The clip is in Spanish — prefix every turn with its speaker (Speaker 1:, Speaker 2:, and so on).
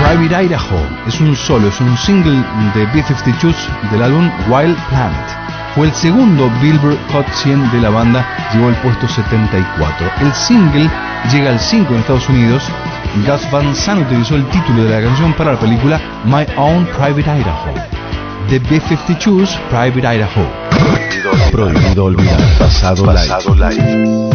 Speaker 1: Private Idaho es un single de B-52s del álbum Wild Planet. Fue el segundo Billboard Hot 100 de la banda, llegó al puesto 74. El single llega al 5 en Estados Unidos. Gus Van Sant utilizó el título de la canción para la película My Own Private Idaho. The B-52s, Private Idaho.
Speaker 2: Prohibido olvidar. Pasado live.